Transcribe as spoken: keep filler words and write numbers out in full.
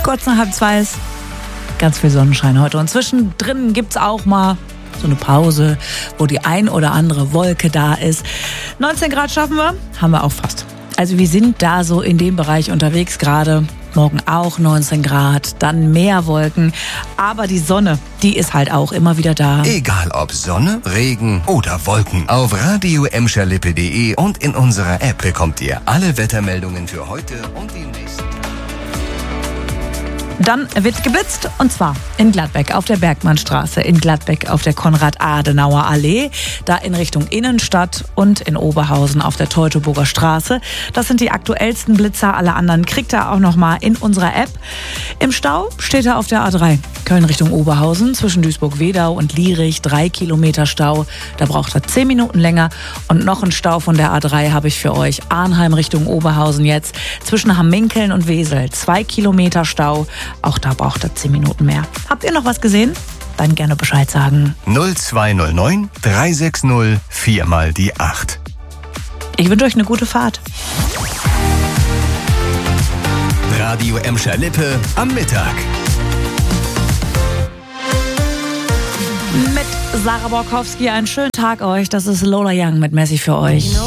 Kurz nach halb zwei ist ganz viel Sonnenschein heute. Und zwischendrin gibt's auch mal so eine Pause, wo die ein oder andere Wolke da ist. neunzehn Grad schaffen wir, haben wir auch fast. Also wir sind da so in dem Bereich unterwegs gerade. Morgen auch neunzehn Grad, dann mehr Wolken. Aber die Sonne, die ist halt auch immer wieder da. Egal ob Sonne, Regen oder Wolken. Auf radio emscherlippe punkt de und in unserer App bekommt ihr alle Wettermeldungen für heute und die nächsten Tage. Dann wird geblitzt, und zwar in Gladbeck auf der Bergmannstraße, in Gladbeck auf der Konrad-Adenauer-Allee, da in Richtung Innenstadt und in Oberhausen auf der Teutoburger Straße. Das sind die aktuellsten Blitzer, alle anderen kriegt ihr auch noch mal in unserer App. Im Stau steht er auf der A drei, Köln Richtung Oberhausen, zwischen Duisburg-Wedau und Lierich, drei Kilometer Stau. Da braucht er zehn Minuten länger. Und noch ein Stau von der A drei habe ich für euch. Arnheim Richtung Oberhausen jetzt, zwischen Hamminkeln und Wesel, zwei Kilometer Stau. Auch da braucht er zehn Minuten mehr. Habt ihr noch was gesehen? Dann gerne Bescheid sagen. null zwei null neun drei sechs null vier mal die acht. Ich wünsche euch eine gute Fahrt. Radio Emscher-Lippe am Mittag. Mit Sarah Borkowski einen schönen Tag euch. Das ist Lola Young mit Messi für euch.